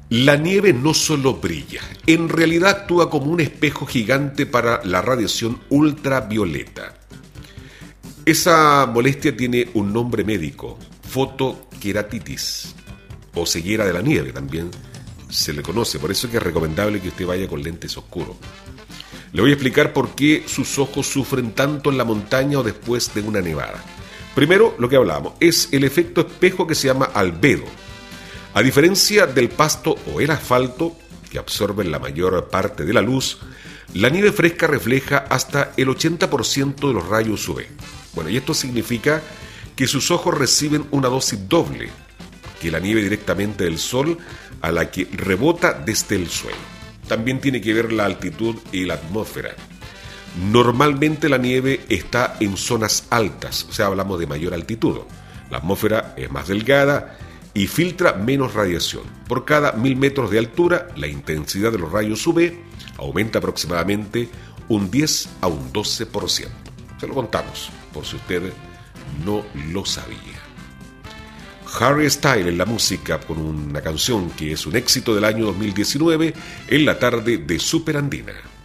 La nieve no solo brilla, en realidad actúa como un espejo gigante para la radiación ultravioleta. Esa molestia tiene un nombre médico, fotoqueratitis, o ceguera de la nieve también se le conoce, por eso es que es recomendable que usted vaya con lentes oscuros. Le voy a explicar por qué sus ojos sufren tanto en la montaña o después de una nevada. Primero, lo que hablábamos, es el efecto espejo que se llama albedo. A diferencia del pasto o el asfalto, que absorben la mayor parte de la luz, la nieve fresca refleja hasta el 80% de los rayos UV. Bueno, y esto significa que sus ojos reciben una dosis doble que la nieve directamente del sol a la que rebota desde el suelo. También tiene que ver la altitud y la atmósfera. Normalmente la nieve está en zonas altas, o sea, hablamos de mayor altitud. La atmósfera es más delgada y filtra menos radiación. Por cada 1000 metros de altura, la intensidad de los rayos UV aumenta aproximadamente un 10 a un 12%. Se lo contamos, por si usted no lo sabía. Harry Styles en la música con una canción que es un éxito del año 2019 en la tarde de Super Andina.